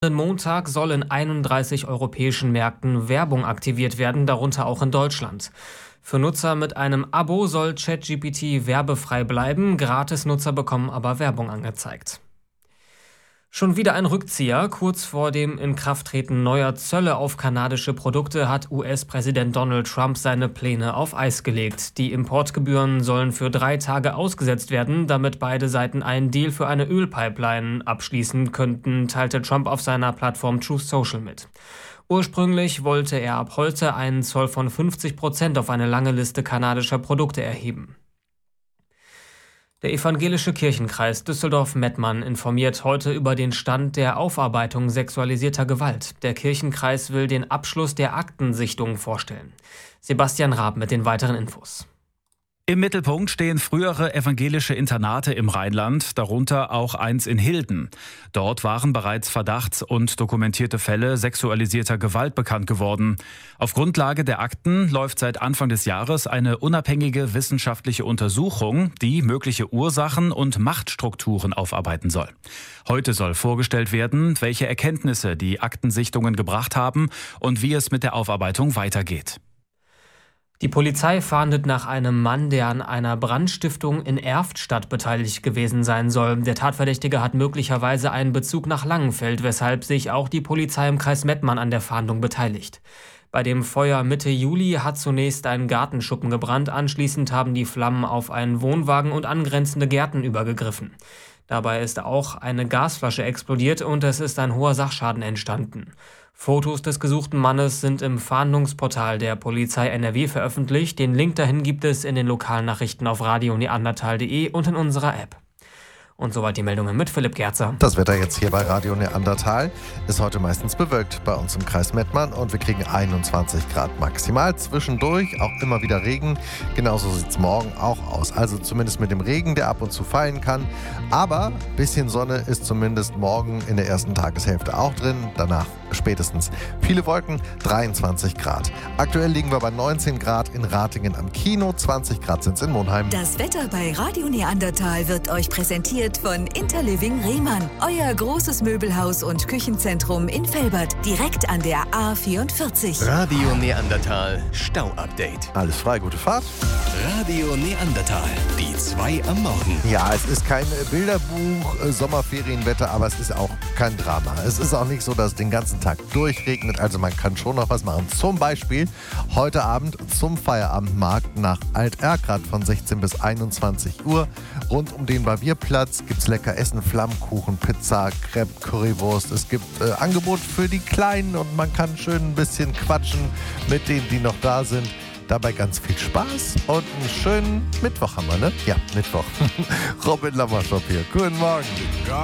Montag soll in 31 europäischen Märkten Werbung aktiviert werden, darunter auch in Deutschland. Für Nutzer mit einem Abo soll ChatGPT werbefrei bleiben, Gratis-Nutzer bekommen aber Werbung angezeigt. Schon wieder ein Rückzieher. Kurz vor dem Inkrafttreten neuer Zölle auf kanadische Produkte hat US-Präsident Donald Trump seine Pläne auf Eis gelegt. Die Importgebühren sollen für 3 Tage ausgesetzt werden, damit beide Seiten einen Deal für eine Ölpipeline abschließen könnten, teilte Trump auf seiner Plattform Truth Social mit. Ursprünglich wollte er ab heute einen Zoll von 50% auf eine lange Liste kanadischer Produkte erheben. Der evangelische Kirchenkreis Düsseldorf-Mettmann informiert heute über den Stand der Aufarbeitung sexualisierter Gewalt. Der Kirchenkreis will den Abschluss der Aktensichtung vorstellen. Sebastian Raab mit den weiteren Infos. Im Mittelpunkt stehen frühere evangelische Internate im Rheinland, darunter auch eins in Hilden. Dort waren bereits Verdachts- und dokumentierte Fälle sexualisierter Gewalt bekannt geworden. Auf Grundlage der Akten läuft seit Anfang des Jahres eine unabhängige wissenschaftliche Untersuchung, die mögliche Ursachen und Machtstrukturen aufarbeiten soll. Heute soll vorgestellt werden, welche Erkenntnisse die Aktensichtungen gebracht haben und wie es mit der Aufarbeitung weitergeht. Die Polizei fahndet nach einem Mann, der an einer Brandstiftung in Erftstadt beteiligt gewesen sein soll. Der Tatverdächtige hat möglicherweise einen Bezug nach Langenfeld, weshalb sich auch die Polizei im Kreis Mettmann an der Fahndung beteiligt. Bei dem Feuer Mitte Juli hat zunächst ein Gartenschuppen gebrannt, anschließend haben die Flammen auf einen Wohnwagen und angrenzende Gärten übergegriffen. Dabei ist auch eine Gasflasche explodiert und es ist ein hoher Sachschaden entstanden. Fotos des gesuchten Mannes sind im Fahndungsportal der Polizei NRW veröffentlicht. Den Link dahin gibt es in den Lokalnachrichten auf radioneandertal.de und in unserer App. Und soweit die Meldungen mit Philipp Gerzer. Das Wetter jetzt hier bei Radio Neandertal ist heute meistens bewölkt bei uns im Kreis Mettmann und wir kriegen 21 Grad maximal. Zwischendurch auch immer wieder Regen. Genauso sieht es morgen auch aus. Also zumindest mit dem Regen, der ab und zu fallen kann. Aber ein bisschen Sonne ist zumindest morgen in der ersten Tageshälfte auch drin. Danach spätestens viele Wolken, 23 Grad. Aktuell liegen wir bei 19 Grad in Ratingen am Kino, 20 Grad sind es in Monheim. Das Wetter bei Radio Neandertal wird euch präsentiert von Interliving Rehmann. Euer großes Möbelhaus und Küchenzentrum in Velbert, direkt an der A44. Radio Neandertal Stau-Update. Alles frei, gute Fahrt. Radio Neandertal, die 2 am Morgen. Ja, es ist kein Bilderbuch, Sommerferienwetter, aber es ist auch kein Drama. Es ist auch nicht so, dass es den ganzen Tag durchregnet, also man kann schon noch was machen. Zum Beispiel heute Abend zum Feierabendmarkt nach Alt-Erkrath von 16 bis 21 Uhr. Rund um den Bavierplatz gibt es lecker Essen, Flammkuchen, Pizza, Crepe, Currywurst. Es gibt Angebot für die Kleinen und man kann schön ein bisschen quatschen mit denen, die noch da sind. Dabei ganz viel Spaß und einen schönen Mittwoch haben wir, ne? Ja, Mittwoch. Robin Lammerschop hier. Guten Morgen.